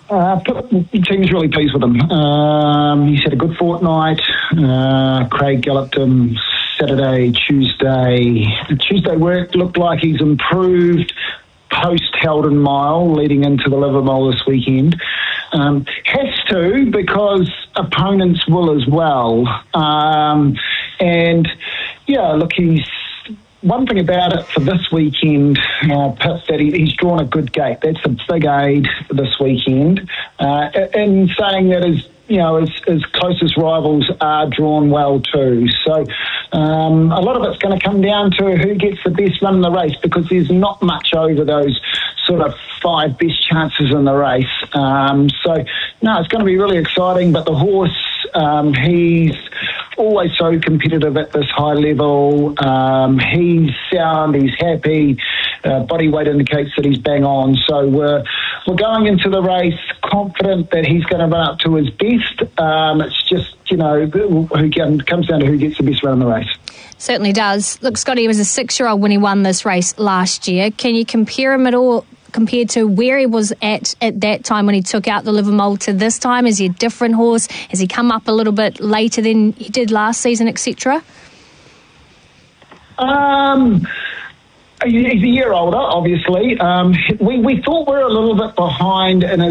The team's really pleased with him. He's had a good fortnight. Craig galloped him Saturday, Tuesday. The Tuesday work looked like he's improved post Heldon Mile leading into the Livermore this weekend. Has to, because opponents will as well. He's... One thing about it for this weekend, Pip, that he's drawn a good gate. That's a big aid this weekend. In saying that his closest rivals are drawn well too. So a lot of it's going to come down to who gets the best run in the race, because there's not much over those sort of 5 best chances in the race. It's going to be really exciting. But the horse, he's always so competitive at this high level. He's sound, he's happy. Body weight indicates that he's bang on. So we're going into the race confident that he's going to run up to his best. It's just, who comes down to who gets the best run in the race. Certainly does. Look, Scotty was a 6-year-old when he won this race last year. Can you compare him at all compared to where he was at that time when he took out the Livermore to this time? Is he a different horse? Has he come up a little bit later than he did last season, etc.? He's a year older, obviously. We thought we were a little bit behind in his